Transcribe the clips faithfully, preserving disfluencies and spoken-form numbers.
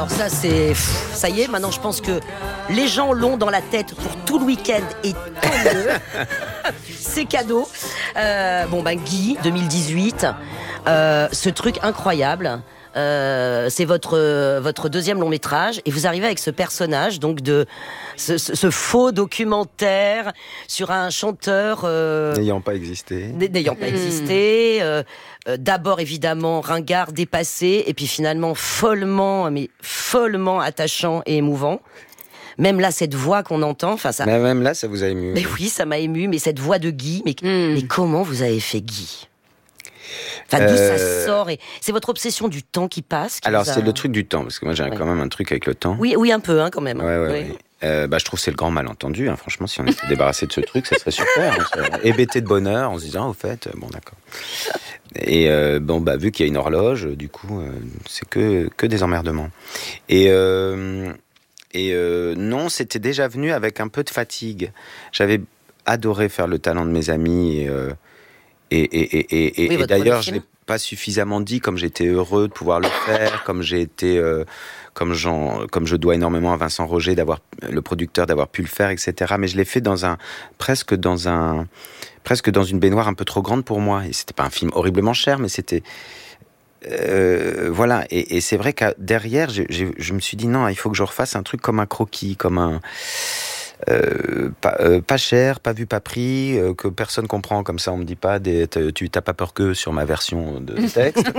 alors ça c'est... Pff, ça y est, maintenant je pense que les gens l'ont dans la tête pour tout le week-end et tant mieux. C'est cadeau. Euh, bon ben Guy, deux mille dix-huit, euh, ce truc incroyable. Euh, c'est votre euh, votre deuxième long métrage et vous arrivez avec ce personnage donc de ce, ce, ce faux documentaire sur un chanteur euh, n'ayant pas existé n'ayant pas mmh. existé euh, euh, d'abord évidemment ringard, dépassé et puis finalement follement mais follement attachant et émouvant. Même là, cette voix qu'on entend, enfin ça. Mais même là, ça vous a ému. Mais oui, ça m'a ému. Mais cette voix de Guy, mais, mmh. mais comment vous avez fait Guy ? Enfin, d'où euh... ça sort et c'est votre obsession du temps qui passe. Qui Alors a... c'est le truc du temps parce que moi j'ai ouais. quand même un truc avec le temps. Oui, oui un peu hein, quand même. Ouais, ouais, oui. ouais. Euh, bah je trouve que c'est le grand malentendu. Hein. Franchement, si on était débarrassé de ce truc, ça serait super. On serait hébété de bonheur en se disant, au fait, bon d'accord. Et euh, bon bah vu qu'il y a une horloge, du coup, euh, c'est que que des emmerdements. Et euh, et euh, non, c'était déjà venu avec un peu de fatigue. J'avais adoré faire Le Talent de mes amis et euh, Et, et, et, et, oui, et d'ailleurs, je ne l'ai pas suffisamment dit, comme j'étais heureux de pouvoir le faire, comme j'ai été, euh, comme, comme je dois énormément à Vincent Roger, d'avoir, le producteur, d'avoir pu le faire, et cetera. Mais je l'ai fait dans un, presque dans un, presque dans une baignoire un peu trop grande pour moi. Et c'était pas un film horriblement cher, mais c'était, euh, voilà. Et, et c'est vrai que derrière, je, je, je me suis dit non, il faut que je refasse un truc comme un croquis, comme un. Euh, pas, euh, pas cher, pas vu, pas pris, euh, que personne comprend, comme ça on me dit pas des, tu t'as pas peur que sur ma version de texte.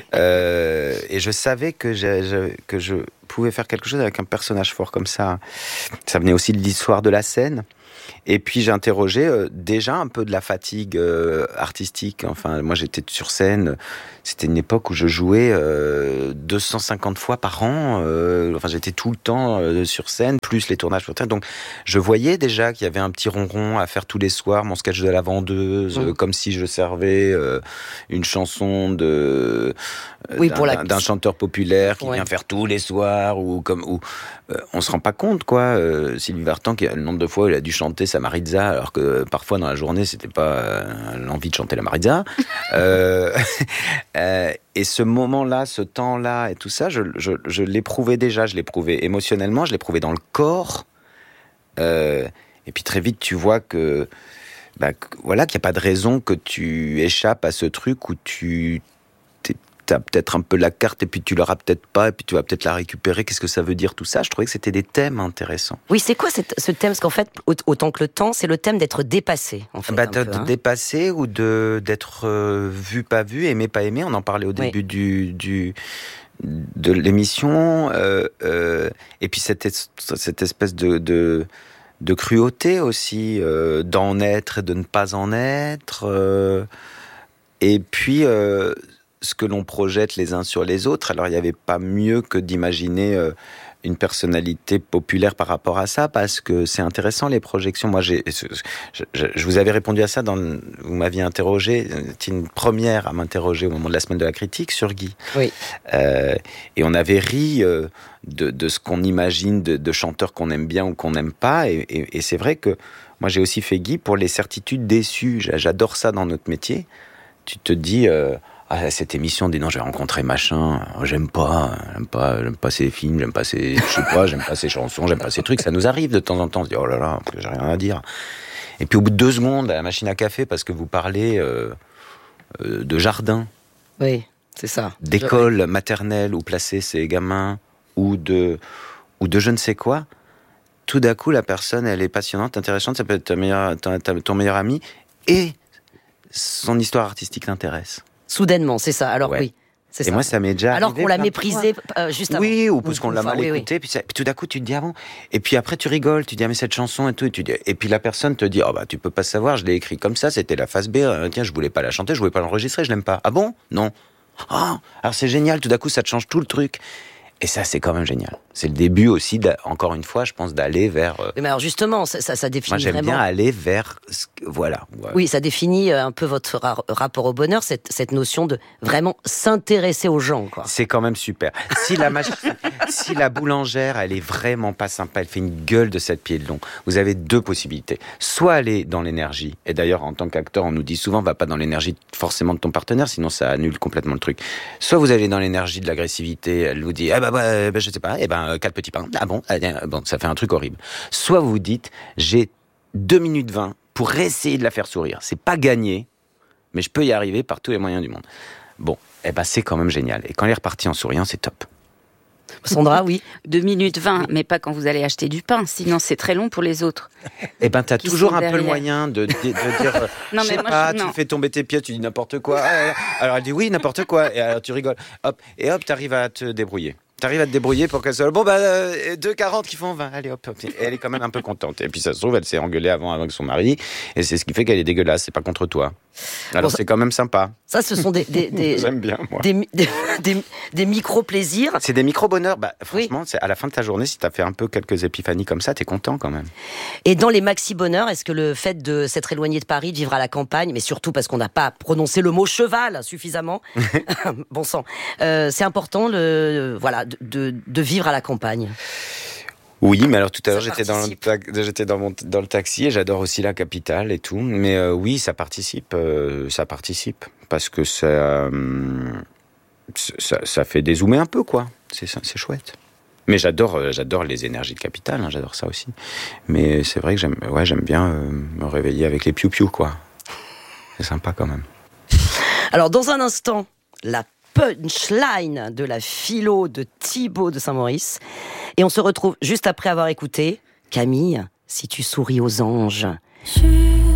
euh, et je savais que, j'ai, j'ai, que je pouvais faire quelque chose avec un personnage fort comme ça. Ça venait aussi de l'histoire de la scène. Et puis j'ai interrogé euh, déjà un peu de la fatigue euh, artistique. Enfin, moi j'étais sur scène. C'était une époque où je jouais euh, deux cent cinquante fois par an. Euh, enfin, j'étais tout le temps euh, sur scène, plus les tournages sur scène. Donc, je voyais déjà qu'il y avait un petit ronron à faire tous les soirs, mon sketch de la vendeuse, mmh. euh, comme si je servais euh, une chanson de euh, oui, d'un, pour la... d'un chanteur populaire qui ouais. vient faire tous les soirs, ou comme ou euh, on se rend pas compte quoi. Euh, Sylvie Vartan, qui a le nombre de fois où il a dû chanter sa Maritza, alors que parfois dans la journée c'était pas euh, l'envie de chanter la Maritza. euh, Euh, et ce moment-là, ce temps-là et tout ça, je, je, je l'éprouvais déjà, je l'éprouvais émotionnellement, je l'éprouvais dans le corps. Euh, et puis très vite, tu vois que, bah, que voilà, qu'il n'y a pas de raison que tu échappes à ce truc où tu as peut-être un peu la carte et puis tu l'auras peut-être pas et puis tu vas peut-être la récupérer. Qu'est-ce que ça veut dire tout ça ? Je trouvais que c'était des thèmes intéressants. Oui, c'est quoi cette, ce thème ? Parce qu'en fait, autant que le temps, c'est le thème d'être dépassé. En fait, bah, d'être peu, hein. dépassé ou de, d'être euh, vu, pas vu, aimé, pas aimé. On en parlait au début oui. du, du, de l'émission. Euh, euh, et puis cette, cette espèce de, de, de cruauté aussi, euh, d'en être et de ne pas en être. Euh, et puis... Euh, ce que l'on projette les uns sur les autres. Alors, il n'y avait pas mieux que d'imaginer euh, une personnalité populaire par rapport à ça, parce que c'est intéressant, les projections. Moi, j'ai, je, je, je vous avais répondu à ça, dans, vous m'aviez interrogé, c'était une première à m'interroger au moment de la semaine de la critique sur Guy. Oui. Euh, et on avait ri euh, de, de ce qu'on imagine de, de chanteurs qu'on aime bien ou qu'on n'aime pas. Et, et, et c'est vrai que moi, j'ai aussi fait Guy pour les certitudes déçues. J'adore ça dans notre métier. Tu te dis... Euh, Ah, cette émission, dis non, j'ai rencontré machin, j'aime pas, j'aime pas, j'aime pas ces films, j'aime pas ces, je sais pas, j'aime pas ces chansons, j'aime pas ces trucs. Ça nous arrive de temps en temps, on se dit oh là là, j'ai rien à dire. Et puis au bout de deux secondes, à la machine à café, parce que vous parlez euh, euh, de jardin. Oui, c'est ça. D'école je... maternelle où placer ses gamins, ou de, ou de je ne sais quoi. Tout d'un coup, la personne, elle est passionnante, intéressante, ça peut être ta meilleure, ta, ta, ton meilleur ami, et son histoire artistique t'intéresse. Soudainement, c'est ça. Alors ouais. oui, c'est et ça. moi, ça m'est déjà alors qu'on l'a méprisé euh, juste avant. Oui, ou parce qu'on l'a mal oui, écouté, oui. puis, ça, puis tout d'un coup, tu te dis ah bon. Et puis après, tu rigoles, tu dis ah mais cette chanson et tout, et, tu dis, et puis la personne te dit oh bah tu peux pas savoir, je l'ai écrit comme ça, c'était la phase B. Euh, tiens, je voulais pas la chanter, je voulais pas l'enregistrer, je l'aime pas. Ah bon ? Non. Ah, alors c'est génial. Tout d'un coup, ça te change tout le truc. Et ça, c'est quand même génial. C'est le début aussi, encore une fois, je pense, d'aller vers... Euh... Mais alors justement, ça, ça, ça définit Moi, j'aime vraiment... bien aller vers... Voilà. Ouais. Oui, ça définit un peu votre ra- rapport au bonheur, cette, cette notion de vraiment s'intéresser aux gens, quoi. C'est quand même super. Si la, mach... si la boulangère, elle est vraiment pas sympa, elle fait une gueule de sept pieds de long, vous avez deux possibilités. Soit aller dans l'énergie, et d'ailleurs, en tant qu'acteur, on nous dit souvent, va pas dans l'énergie forcément de ton partenaire, sinon ça annule complètement le truc. Soit vous allez dans l'énergie de l'agressivité, elle vous dit, ah bah, bah, bah je sais pas, eh ben, quatre petits pains. Ah bon, ah, bon, ça fait un truc horrible. Soit vous vous dites, j'ai deux minutes vingt pour essayer de la faire sourire. C'est pas gagné, mais je peux y arriver par tous les moyens du monde. Bon, eh ben, c'est quand même génial. Et quand elle est repartie en souriant, c'est top. Sandra, oui. deux minutes vingt, mais pas quand vous allez acheter du pain, sinon c'est très long pour les autres. Eh ben, t'as toujours un derrière. peu le moyen de, de, de dire, euh, non, je sais mais moi, pas, je, tu non. fais tomber tes pieds, tu dis n'importe quoi. Alors elle dit oui, n'importe quoi, et alors tu rigoles. Hop, et hop, t'arrives à te débrouiller. T'arrives à te débrouiller pour qu'elle soit... Bon, bah, euh, deux quarante qui font vingt. Allez, hop, hop. Et elle est quand même un peu contente. Et puis, ça se trouve, elle s'est engueulée avant avec son mari. Et c'est ce qui fait qu'elle est dégueulasse. C'est pas contre toi. Alors, bon, c'est quand même sympa. Ça, ce sont des... des, des J'aime bien, moi. Des, des, des, des micro-plaisirs. C'est des micro-bonheurs. Bah, franchement, oui. C'est à la fin de ta journée, si t'as fait un peu quelques épiphanies comme ça, t'es content quand même. Et dans les maxi-bonheurs, est-ce que le fait de s'être éloigné de Paris, de vivre à la campagne, mais surtout parce qu'on n'a pas prononcé le mot cheval suffisamment, bon sang, euh, c'est important le, voilà, de, de, de vivre à la campagne. Oui, mais alors tout à l'heure j'étais dans, le ta- j'étais dans, mon, dans le taxi et j'adore aussi la capitale et tout. Mais euh, oui, ça participe, euh, ça participe parce que ça, euh, ça, ça fait dézoomer un peu quoi. C'est, c'est chouette. Mais j'adore, euh, j'adore les énergies de capitale, hein, j'adore ça aussi. Mais c'est vrai que j'aime, ouais, j'aime bien euh, me réveiller avec les piou-piou quoi. C'est sympa quand même. Alors dans un instant, la punchline de la philo de Thibaut de Saint-Maurice. Et on se retrouve juste après avoir écouté Camille, si tu souris aux anges. Je...